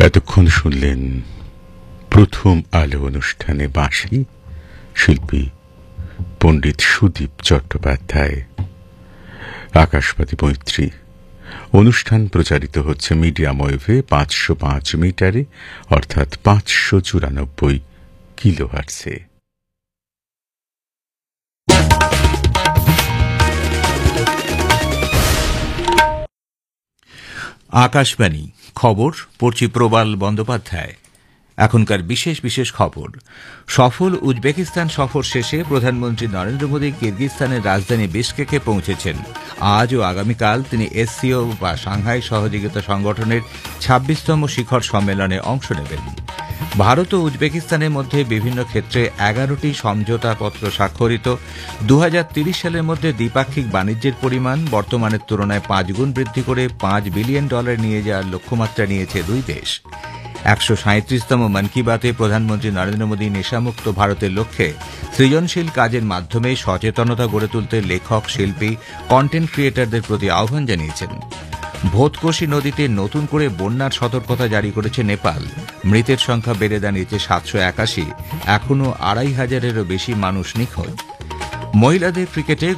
এতক্ষণ শুনলেন প্রথম আলো অনুষ্ঠানে বাঁশি শিল্পী পণ্ডিত সুদীপ চট্টোপাধ্যায়। আকাশবাণী মৈত্রী অনুষ্ঠান প্রচারিত হচ্ছে মিডিয়াম ওয়েভে 505 মিটারে অর্থাৎ 594 কিলোহার্টজে। আকাশবাণী খবর পড়ছি প্রবাল বন্দ্যোপাধ্যায়। এখনকার বিশেষ বিশেষ খবর। সফল উজবেকিস্তান সফর শেষে প্রধানমন্ত্রী নরেন্দ্র মোদী কিরগিজস্তানের রাজধানী বিশকেকে পৌঁছেছেন। আজ ও আগামীকাল তিনি এসসিও বা সাংহাই সহযোগিতা সংগঠনের 26তম শিখর সম্মেলনে অংশ নেবেন। ভারত ও উজবেকিস্তানের মধ্যে বিভিন্ন ক্ষেত্রে 11টি সমঝোতাপত্র স্বাক্ষরিত। 2030 সালের মধ্যে দ্বিপাক্ষিক বাণিজ্যের পরিমাণ বর্তমানের তুলনায় 5 গুণ বৃদ্ধি করে $5 বিলিয়ন নিয়ে যাওয়ার লক্ষ্যমাত্রা নিয়েছে দুই দেশ। 137তম মন কি বাতে প্রধানমন্ত্রী নরেন্দ্র মোদী নেশামুক্ত ভারতের লক্ষ্যে সৃজনশীল কাজের মাধ্যমে সচেতনতা গড়ে তুলতে লেখক, শিল্পী, কন্টেন্ট ক্রিয়েটরদের প্রতি আহ্বান জানিয়েছেন। ভোতকোশী নদীতে নতুন করে বন্যার সতর্কতা জারি করেছে নেপাল। মৃতের সংখ্যা বেড়ে দাঁড়িয়েছে 781। এখনও 2500-এরও বেশি মানুষ নিখোঁজ। মহিলাদের ক্রিকেটে